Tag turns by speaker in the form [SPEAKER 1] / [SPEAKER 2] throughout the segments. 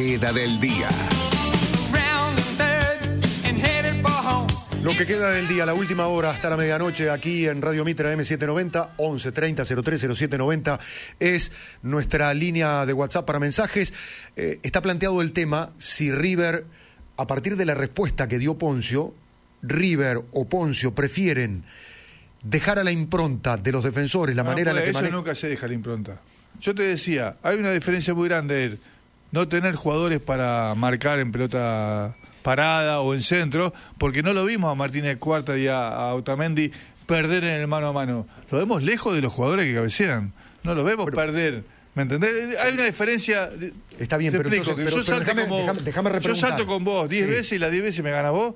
[SPEAKER 1] queda del día.
[SPEAKER 2] Lo que queda del día, la última hora hasta la medianoche aquí en Radio Mitra M790, 11 30 03 0790 es nuestra línea de WhatsApp para mensajes. Está planteado el tema si River, a partir de la respuesta que dio Poncio, River o Poncio prefieren dejar a la impronta de los defensores la manera en la que
[SPEAKER 3] eso nunca se deja la impronta. Yo te decía, hay una diferencia muy grande en no tener jugadores para marcar en pelota parada o en centro, porque no lo vimos a Martínez Cuarta y a Otamendi perder en el mano a mano. Lo vemos lejos de los jugadores que cabecean. No lo vemos perder. ¿Me entendés? Hay una diferencia.
[SPEAKER 2] Está bien, pero
[SPEAKER 3] yo salto con vos 10 veces y las 10 veces me ganas vos.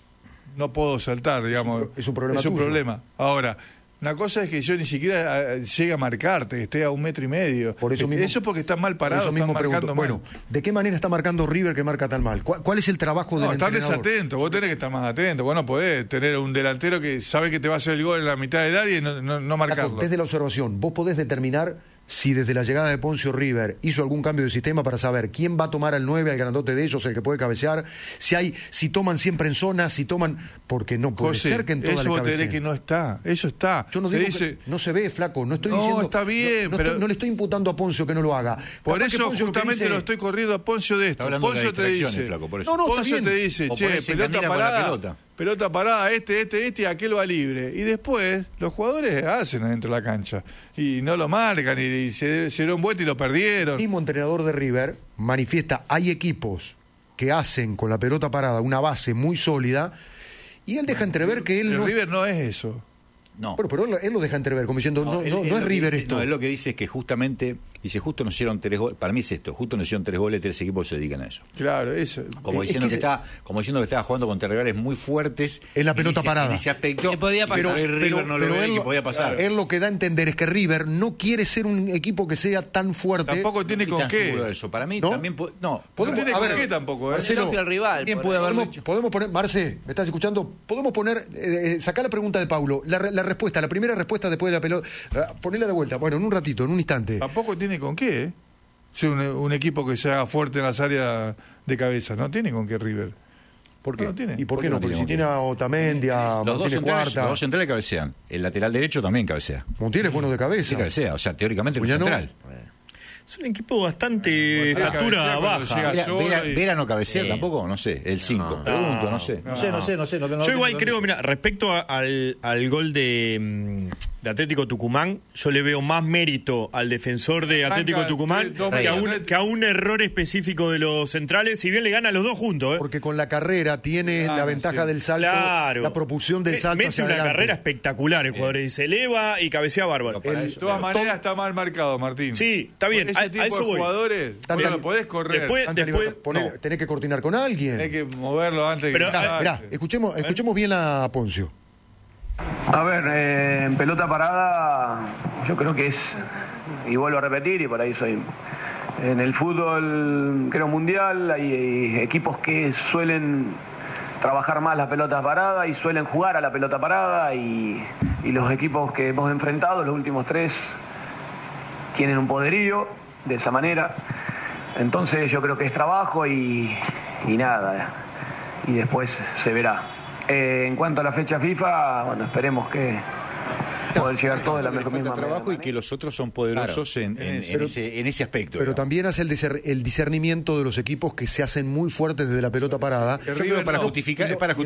[SPEAKER 3] No puedo saltar, digamos.
[SPEAKER 2] Es un problema.
[SPEAKER 3] Es un problema. Ahora, una cosa es que yo ni siquiera llegue a marcarte, que esté a 1,5 metros.
[SPEAKER 2] Por eso mismo,
[SPEAKER 3] eso porque están mal parados,
[SPEAKER 2] por eso mismo
[SPEAKER 3] están marcando mal.
[SPEAKER 2] Bueno, ¿de qué manera está marcando River que marca tan mal? ¿Cuál es el trabajo del entrenador?
[SPEAKER 3] Están desatentos, vos tenés que estar más atento. Vos no podés tener un delantero que sabe que te va a hacer el gol en la mitad de edad y no marcarlo.
[SPEAKER 2] Desde la observación, vos podés determinar si desde la llegada de Poncio River hizo algún cambio de sistema para saber quién va a tomar al 9, al grandote de ellos, el que puede cabecear, si toman siempre en zona, si toman, porque no puede ser que en toda
[SPEAKER 3] eso
[SPEAKER 2] la cabeceen.
[SPEAKER 3] Eso que no está, eso está.
[SPEAKER 2] Yo no digo que no se ve, flaco, no estoy diciendo...
[SPEAKER 3] No, está bien, pero...
[SPEAKER 2] no le estoy imputando a Poncio que no lo haga.
[SPEAKER 3] Por eso justamente lo estoy corriendo a Poncio de esto. Poncio te dice,
[SPEAKER 4] flaco, por eso.
[SPEAKER 3] Poncio te dice, che, pelota parada, este, y aquel va libre. Y después, los jugadores hacen adentro de la cancha. Y no lo marcan, y se dieron vuelta y lo perdieron.
[SPEAKER 2] El mismo entrenador de River manifiesta, hay equipos que hacen con la pelota parada una base muy sólida, y él deja entrever que él
[SPEAKER 3] River no es eso.
[SPEAKER 4] No.
[SPEAKER 2] Bueno, pero él lo deja entrever, como diciendo, no es River esto.
[SPEAKER 4] No, él lo que dice es que justamente, justo nos hicieron 3 goles, para mí es esto, justo nos hicieron 3 goles, 3 equipos se dedican a eso.
[SPEAKER 3] Claro, eso.
[SPEAKER 4] Como diciendo que estaba jugando contra rivales muy fuertes.
[SPEAKER 2] En la pelota parada.
[SPEAKER 4] En ese aspecto,
[SPEAKER 5] podía pasar.
[SPEAKER 4] pero River no lo ve y podía pasar.
[SPEAKER 2] Él lo que da a entender es que River no quiere ser un equipo que sea tan fuerte.
[SPEAKER 3] Tampoco tiene con qué.
[SPEAKER 4] De eso. Para mí
[SPEAKER 2] ¿no?
[SPEAKER 4] también
[SPEAKER 3] no tiene con qué tampoco.
[SPEAKER 5] Marcelo, el rival.
[SPEAKER 4] Bien puede haber
[SPEAKER 2] podemos poner, Marce, ¿me estás escuchando? Podemos poner, sacar la pregunta de Paulo, la respuesta, la primera respuesta después de la pelota, ponerla de vuelta, bueno, en un ratito, en un instante.
[SPEAKER 3] Tampoco tiene con qué, ser un equipo que sea fuerte en las áreas de cabeza, no tiene con qué River.
[SPEAKER 2] ¿Por qué?
[SPEAKER 3] No tiene.
[SPEAKER 2] ¿Y por qué no? Porque si tiene a Otamendi, a Martínez Cuarta.
[SPEAKER 4] Los dos centrales cabecean, el lateral derecho también cabecea.
[SPEAKER 2] Montiel es bueno de cabeza.
[SPEAKER 4] Sí, cabecea, o sea, teóricamente es central.
[SPEAKER 6] Es un equipo bastante estatura baja.
[SPEAKER 4] Vera no cabecea tampoco, no sé, el 5. Pregunto, no sé.
[SPEAKER 6] Yo igual creo, mira, respecto al gol de Atlético Tucumán, yo le veo más mérito al defensor de Atlético Tucumán que a un error específico de los centrales, si bien le gana a los dos juntos.
[SPEAKER 2] Porque con la carrera tiene la ventaja del salto, la propulsión del salto
[SPEAKER 6] mete una carrera espectacular el jugador, y se eleva y cabecea bárbaro.
[SPEAKER 3] De todas maneras está mal marcado, Martín.
[SPEAKER 6] Sí, está bien.
[SPEAKER 3] Ese tipo de jugadores no lo podés correr.
[SPEAKER 2] Después tenés que coordinar con alguien.
[SPEAKER 3] Tenés que moverlo antes.
[SPEAKER 2] Pero mirá, escuchemos bien a Poncio.
[SPEAKER 7] A ver, en pelota parada yo creo que es, y vuelvo a repetir, y por ahí soy, en el fútbol creo mundial hay equipos que suelen trabajar más las pelotas paradas y suelen jugar a la pelota parada, y los equipos que hemos enfrentado, los últimos 3, tienen un poderío de esa manera. Entonces yo creo que es trabajo y nada, y después se verá. En cuanto a la fecha FIFA, bueno, esperemos que poder llegar todos de la misma manera.
[SPEAKER 4] Trabajo y que los otros son poderosos en ese aspecto.
[SPEAKER 2] Pero también hace el discernimiento de los equipos que se hacen muy fuertes desde la pelota parada.
[SPEAKER 4] Para justificar